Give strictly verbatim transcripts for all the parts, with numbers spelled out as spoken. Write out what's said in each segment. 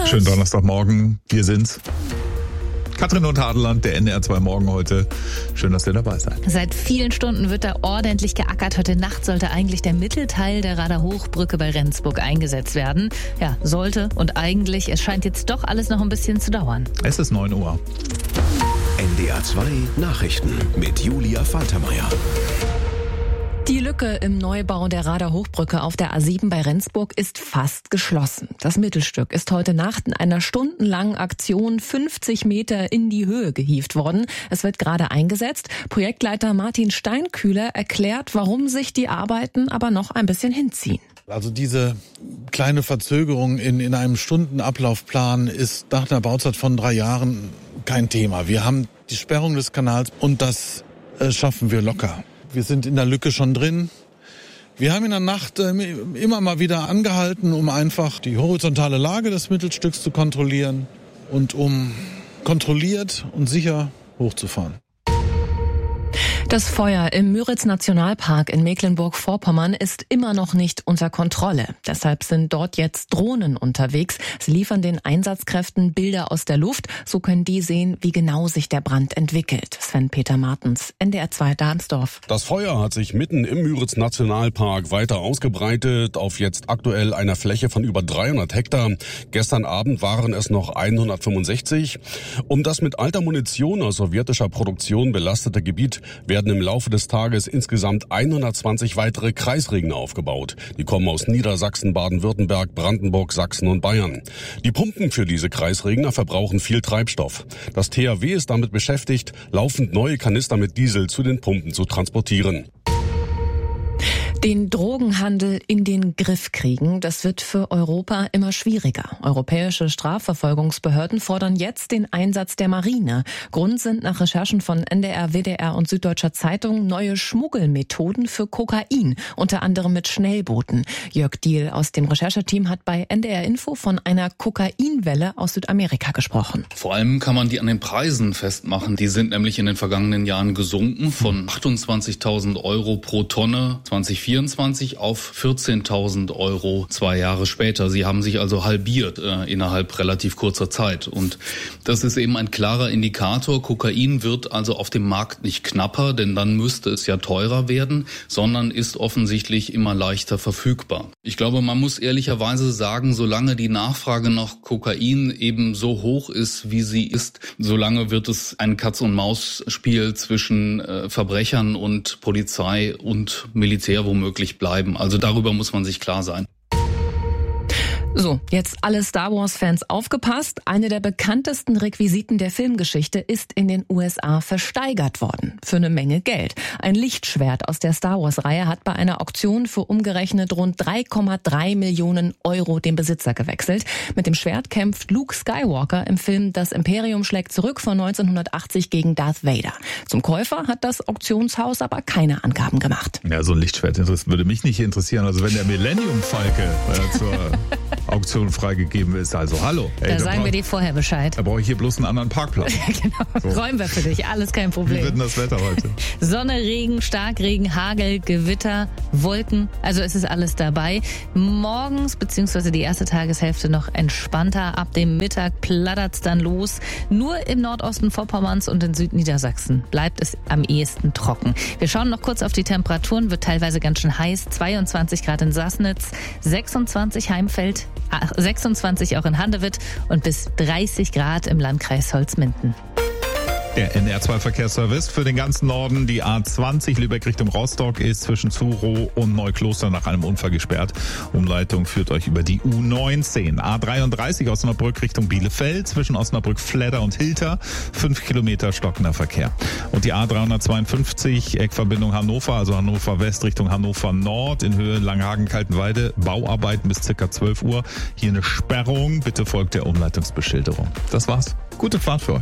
Schönen Donnerstagmorgen, wir sind's. Katrin und Hadeland, der N D R zwei Morgen heute. Schön, dass ihr dabei seid. Seit vielen Stunden wird da ordentlich geackert. Heute Nacht sollte eigentlich der Mittelteil der Rader Hochbrücke bei Rendsburg eingesetzt werden. Ja, sollte und eigentlich. Es scheint jetzt doch alles noch ein bisschen zu dauern. Es ist neun Uhr. N D R zwei Nachrichten mit Julia Faltermeier. Die Lücke im Neubau der Rader Hochbrücke auf der A sieben bei Rendsburg ist fast geschlossen. Das Mittelstück ist heute Nacht in einer stundenlangen Aktion fünfzig Meter in die Höhe gehievt worden. Es wird gerade eingesetzt. Projektleiter Martin Steinkühler erklärt, warum sich die Arbeiten aber noch ein bisschen hinziehen. Also diese kleine Verzögerung in, in einem Stundenablaufplan ist nach einer Bauzeit von drei Jahren kein Thema. Wir haben die Sperrung des Kanals und das äh, schaffen wir locker. Wir sind in der Lücke schon drin. Wir haben in der Nacht äh, immer mal wieder angehalten, um einfach die horizontale Lage des Mittelstücks zu kontrollieren und um kontrolliert und sicher hochzufahren. Das Feuer im Müritz-Nationalpark in Mecklenburg-Vorpommern ist immer noch nicht unter Kontrolle. Deshalb sind dort jetzt Drohnen unterwegs. Sie liefern den Einsatzkräften Bilder aus der Luft. So können die sehen, wie genau sich der Brand entwickelt. Sven-Peter Martens, N D R zwei Darmsdorf. Das Feuer hat sich mitten im Müritz-Nationalpark weiter ausgebreitet, auf jetzt aktuell einer Fläche von über dreihundert Hektar. Gestern Abend waren es noch hundertfünfundsechzig. Um das mit alter Munition aus sowjetischer Produktion belastete Gebiet werden im Laufe des Tages insgesamt hundertzwanzig weitere Kreisregner aufgebaut. Die kommen aus Niedersachsen, Baden-Württemberg, Brandenburg, Sachsen und Bayern. Die Pumpen für diese Kreisregner verbrauchen viel Treibstoff. Das T H W ist damit beschäftigt, laufend neue Kanister mit Diesel zu den Pumpen zu transportieren. Den Drogenhandel in den Griff kriegen, das wird für Europa immer schwieriger. Europäische Strafverfolgungsbehörden fordern jetzt den Einsatz der Marine. Grund sind nach Recherchen von N D R, W D R und Süddeutscher Zeitung neue Schmuggelmethoden für Kokain, unter anderem mit Schnellbooten. Jörg Diehl aus dem Rechercheteam hat bei N D R Info von einer Kokainwelle aus Südamerika gesprochen. Vor allem kann man die an den Preisen festmachen. Die sind nämlich in den vergangenen Jahren gesunken von achtundzwanzigtausend Euro pro Tonne zwanzig vierundzwanzig auf vierzehntausend Euro zwei Jahre später. Sie haben sich also halbiert äh, innerhalb relativ kurzer Zeit. Und das ist eben ein klarer Indikator. Kokain wird also auf dem Markt nicht knapper, denn dann müsste es ja teurer werden, sondern ist offensichtlich immer leichter verfügbar. Ich glaube, man muss ehrlicherweise sagen, solange die Nachfrage nach Kokain eben so hoch ist, wie sie ist, solange wird es ein Katz-und-Maus-Spiel zwischen äh, Verbrechern und Polizei und Militär womöglich bleiben. Also darüber muss man sich klar sein. So, jetzt alle Star Wars-Fans aufgepasst. Eine der bekanntesten Requisiten der Filmgeschichte ist in den U S A versteigert worden. Für eine Menge Geld. Ein Lichtschwert aus der Star Wars-Reihe hat bei einer Auktion für umgerechnet rund drei Komma drei Millionen Euro den Besitzer gewechselt. Mit dem Schwert kämpft Luke Skywalker im Film Das Imperium schlägt zurück von neunzehnhundertachtzig gegen Darth Vader. Zum Käufer hat das Auktionshaus aber keine Angaben gemacht. Ja, so ein Lichtschwert würde mich nicht interessieren. Also wenn der Millennium-Falke äh, zur Auktion freigegeben ist, also hallo. Ey, da sagen wir dir vorher Bescheid. Da brauche ich hier bloß einen anderen Parkplatz. Genau, so. Räumen wir für dich, alles kein Problem. Wie wird denn das Wetter heute? Sonne, Regen, Starkregen, Hagel, Gewitter, Wolken, also es ist alles dabei. Morgens bzw. die erste Tageshälfte noch entspannter. Ab dem Mittag plattert's dann los. Nur im Nordosten Vorpommerns und in Südniedersachsen bleibt es am ehesten trocken. Wir schauen noch kurz auf die Temperaturen, wird teilweise ganz schön heiß. zweiundzwanzig Grad in Sassnitz, sechsundzwanzig Heimfeld, sechsundzwanzig auch in Handewitt und bis dreißig Grad im Landkreis Holzminden. Der N D R zwei Verkehrsservice für den ganzen Norden. Die A zwanzig Lübeck Richtung Rostock ist zwischen Zurow und Neukloster nach einem Unfall gesperrt. Umleitung führt euch über die U neunzehn. A dreiunddreißig Osnabrück Richtung Bielefeld zwischen Osnabrück, Fledder und Hilter. Fünf Kilometer stockender Verkehr. Und die A dreihundertzweiundfünfzig Eckverbindung Hannover, also Hannover West Richtung Hannover Nord in Höhe Langhagen-Kaltenweide. Bauarbeiten bis circa zwölf Uhr. Hier eine Sperrung. Bitte folgt der Umleitungsbeschilderung. Das war's. Gute Fahrt für euch.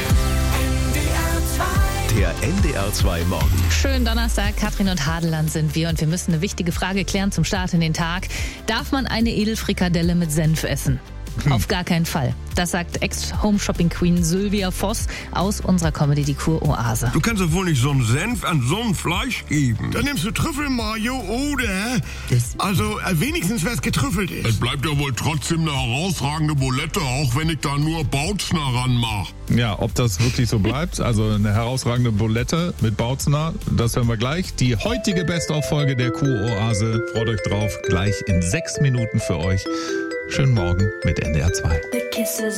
Der N D R zwei Morgen. Schönen Donnerstag, Katrin und Hadeland sind wir und wir müssen eine wichtige Frage klären zum Start in den Tag. Darf man eine Edelfrikadelle mit Senf essen? auf gar keinen Fall. Das sagt Ex-Home-Shopping-Queen Sylvia Voss aus unserer Comedy Die Kur-Oase. Du kannst doch wohl nicht so einen Senf an so ein Fleisch geben. Dann nimmst du Trüffelmayo oder... Also äh, wenigstens, wer es getrüffelt ist. Es bleibt ja wohl trotzdem eine herausragende Bulette, auch wenn ich da nur Bautzner ranmache. Ja, ob das wirklich so bleibt, also eine herausragende Bulette mit Bautzner, das hören wir gleich. Die heutige Best-of-Folge der Kur-Oase, freut euch drauf, gleich in sechs Minuten für euch. Schönen Morgen mit N D R zwei.